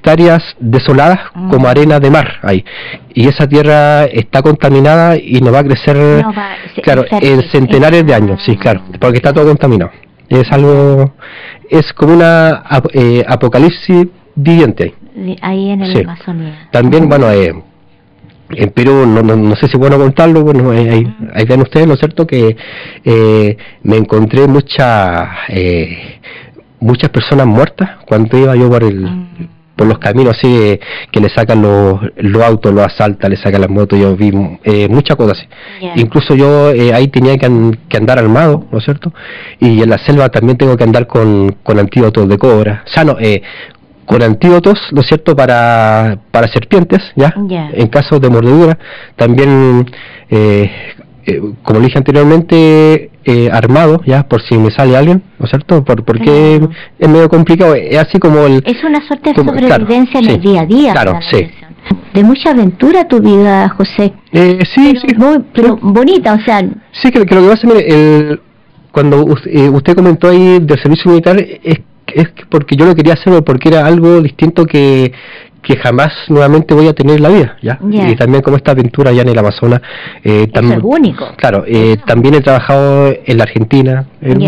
hectáreas desoladas como arena de mar ahí, y esa tierra está contaminada y no va a crecer, claro, en centenares de años, sí, claro, porque está todo contaminado. Es algo, es como una apocalipsis viviente ahí en el Amazonía. También, bueno, en Perú, no sé si es bueno contarlo, bueno, ahí ven ustedes, ¿no es cierto?, que me encontré muchas personas muertas cuando iba yo por los caminos así, que le sacan los autos, los asaltan, le sacan las motos. Yo vi muchas cosas así. Incluso yo ahí tenía que andar armado, ¿no es cierto?, y en la selva también tengo que andar con antídotos de cobra, o sea, no, con antídotos, ¿no es cierto?, para serpientes, ¿ya? En caso de mordedura. También, como le dije anteriormente, armado, ¿ya?, por si me sale alguien, ¿no es cierto?, porque es medio complicado, es así como es una suerte de sobrevivencia, claro, en el día a día. Claro, sí. De mucha aventura tu vida, José. Sí. Pero bonita, o sea... Sí, que lo que pasa, mire, cuando usted comentó ahí del servicio militar, es porque yo lo quería hacer, porque era algo distinto que jamás nuevamente voy a tener en la vida, ¿ya? Y también como esta aventura allá en el Amazonas. Eso es único. Claro, también he trabajado en la Argentina, en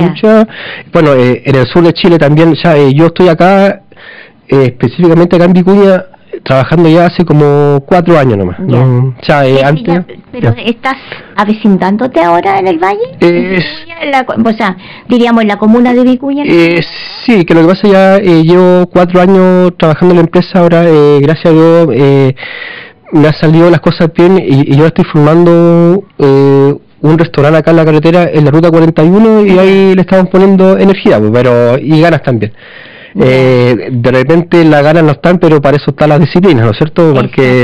el sur de Chile también. Ya, yo estoy acá, específicamente acá en Vicuña, trabajando ya hace como 4 años nomás. ¿No? Antes, pero ¿estás avecindándote ahora en el valle? O sea, diríamos en la comuna de Vicuña. Sí, que lo que pasa, ya llevo 4 años trabajando en la empresa. Ahora, gracias a Dios, me han salido las cosas bien, y yo estoy formando un restaurante acá en la carretera, en la ruta 41, y ahí le estamos poniendo energía, y ganas también. De repente las ganas no están, pero para eso está la disciplina, ¿no es cierto?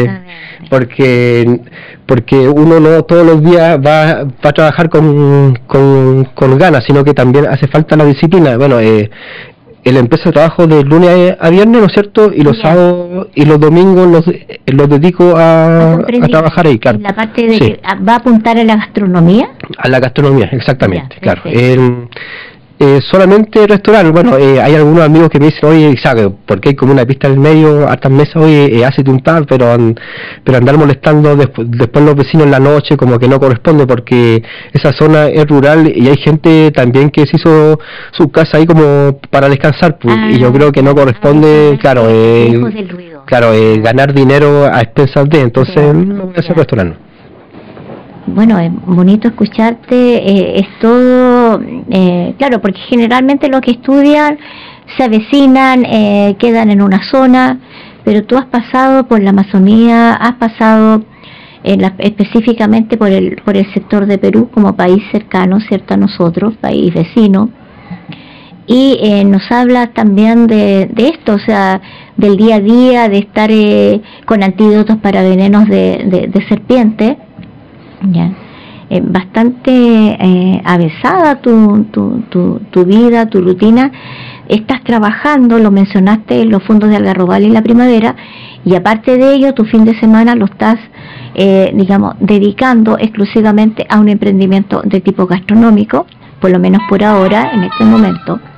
Porque uno no todos los días va a trabajar con ganas, sino que también hace falta la disciplina. Bueno, en la empresa trabajo de lunes a viernes, ¿no es cierto?, y los sábados y los domingos los dedico a trabajar ahí, claro. La parte de que va a apuntar a la gastronomía. A la gastronomía, exactamente, claro. Solamente restaurante. Bueno, hay algunos amigos que me dicen, oye, Isaac, porque hay como una pista en el medio, hartas mesas, oye, hácete un par, pero andar molestando después los vecinos en la noche, como que no corresponde, porque esa zona es rural y hay gente también que se hizo su casa ahí como para descansar, pues, y yo creo que no corresponde, claro, ganar dinero a expensas de, entonces no voy a hacer restaurante. Bueno, es bonito escucharte, es todo, claro, porque generalmente los que estudian se avecinan, quedan en una zona, pero tú has pasado por la Amazonía, has pasado específicamente por el sector de Perú como país cercano, ¿cierto?, a nosotros, país vecino, y nos hablas también de esto, o sea, del día a día, de estar con antídotos para venenos de serpiente. Ya, bastante avesada tu vida, tu rutina. Estás trabajando, lo mencionaste, en los fondos de Algarrobal en la primavera, y aparte de ello, tu fin de semana lo estás, dedicando exclusivamente a un emprendimiento de tipo gastronómico, por lo menos por ahora, en este momento.